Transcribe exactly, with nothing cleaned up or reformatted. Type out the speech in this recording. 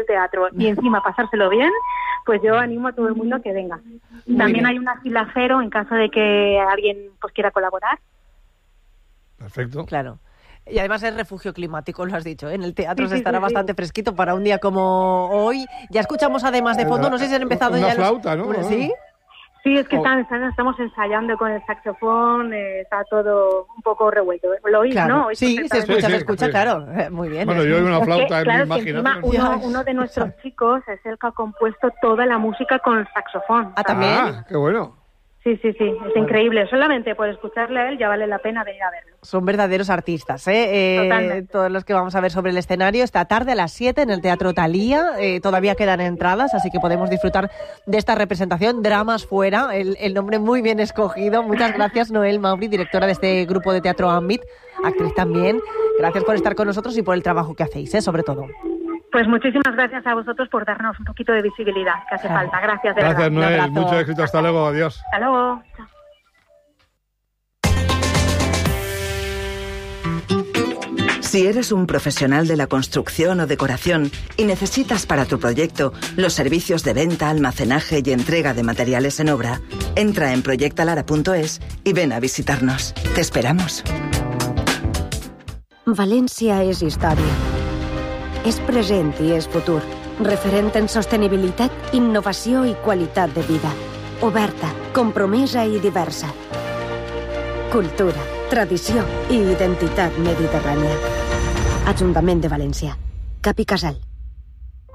el teatro y encima pasárselo bien, pues yo animo a todo el mundo a que venga. Muy También bien. hay una fila cero en caso de que alguien pues quiera colaborar. Perfecto. Claro. Y además es refugio climático, lo has dicho, ¿eh? En el teatro Sí, se sí, estará sí, bastante sí. fresquito para un día como hoy. Ya escuchamos además de fondo, no sé si han empezado Una ya flauta, los... ¿no? ¿Sí? Sí, es que Oh. están, están- estamos ensayando con el saxofón, eh, está todo un poco revuelto. ¿Lo oís, Claro. no? ¿Oís Sí, se perfectamente? escucha, Sí, se sí, escucha, sí. claro. Eh, Muy bien. Bueno, es- yo oí una Es que, flauta en mi claro, es que encima imaginación. uno, uno de nuestros chicos es el que ha compuesto toda la música con el saxofón. Ah, también. Ah, qué bueno. Sí, sí, sí, es increíble. Solamente por escucharle a él ya vale la pena venir a verlo. Son verdaderos artistas, ¿eh? Eh, Totalmente. todos los que vamos a ver sobre el escenario esta tarde a las siete en el Teatro Thalía. Eh, todavía quedan entradas, así que podemos disfrutar de esta representación. Dramas Fuera, el, el nombre muy bien escogido. Muchas gracias, Noel Mauri, directora de este grupo de teatro Ambit, actriz también. Gracias por estar con nosotros y por el trabajo que hacéis, ¿eh? Sobre todo. Pues muchísimas gracias a vosotros por darnos un poquito de visibilidad, que hace falta. Gracias, de Gracias, verdad. Noel. abrazo. Mucho éxito. Hasta luego. Adiós. Hasta luego. Chao. Si eres un profesional de la construcción o decoración y necesitas para tu proyecto los servicios de venta, almacenaje y entrega de materiales en obra, entra en proyectalara punto es y ven a visitarnos. Te esperamos. València és història. És present i és futur. Referent en sostenibilitat, innovació i qualitat de vida. Oberta, compromesa i diversa. Cultura, tradició i identitat mediterrània. Ajuntament de València. Cap i Casal.